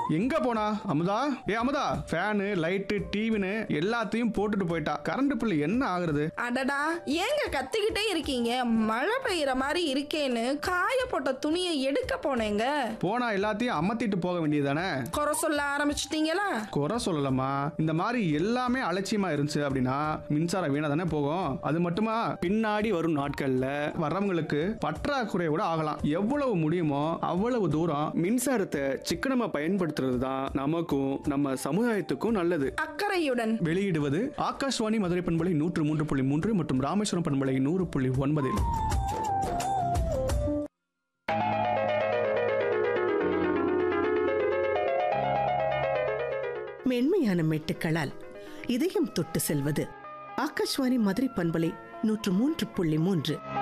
எங்க போனா Amudha? Amudha, fan light டிவின்னு எல்லாத்தையும் போட்டுட்டு போயிட்டா. கரண்ட் பில் என்ன ஆகுறது? அடடா, ஏங்க கத்திக்கிட்டே இருக்கீங்க? மழை பெய்யற மாதிரி இருக்கேன்னு காய போட்ட துணியை எடுக்க போனேங்க. போனா எல்லாத்தையும் அமர்த்திட்டு போக வேண்டியதானே? குறை சொல்ல ஆரம்பிச்சிட்டீங்களா? குறை சொல்லலாமா? இந்த மாதிரி எல்லாமே அலட்சியமா இருந்துச்சு அப்படின்னா மின்சாரம் வீணா தானே போகும். அது மட்டுமா, பின்னாடி வரும் நாட்கள்ல வர்றவங்களுக்கு பற்றாக்குறையோட ஆகலாம். எவ்வளவு முடியுமோ அவ்வளவு தூரம் மின்சாரத்தை சிக்கனமா பயன்படுத்துறது தான் நமக்கும் நம்ம சமுதாயத்துக்கும் நல்லது. அக்கறையுடன் வெளியிடுவது ஆகாஷ்வாணி மதுரை பண்பலை 103.3 மற்றும் ராமேஸ்வரம் பண்பலை 100.9. மென்மையான மெட்டுக்களால் இதயம் தொட்டு செல்வது ஆகாஷ்வாணி மதுரை பண்பலை 103.3.